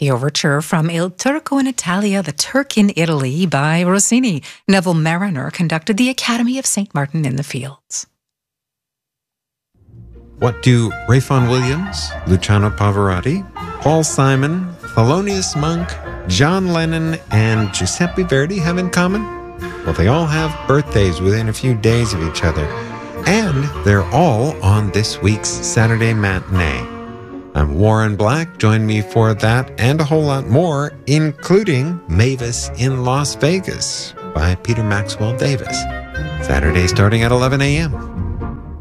The overture from Il Turco in Italia, The Turk in Italy by Rossini. Neville Mariner conducted the Academy of St. Martin in the Fields. What do Rayfon Williams, Luciano Pavarotti, Paul Simon, Thelonious Monk, John Lennon, and Giuseppe Verdi have in common? Well, they all have birthdays within a few days of each other. And they're all on this week's Saturday matinee. I'm Warren Black. Join me for that and a whole lot more, including Mavis in Las Vegas by Peter Maxwell Davis. Saturday starting at 11 a.m.